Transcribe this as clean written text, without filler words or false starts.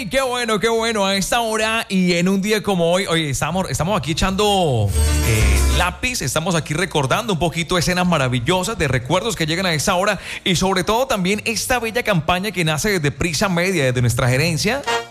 Qué bueno a esta hora y en un día como hoy. Oye, estamos aquí echando lápiz, estamos aquí recordando un poquito escenas maravillosas de recuerdos que llegan a esta hora y sobre todo también esta bella campaña que nace desde Prisa Media, desde nuestra gerencia,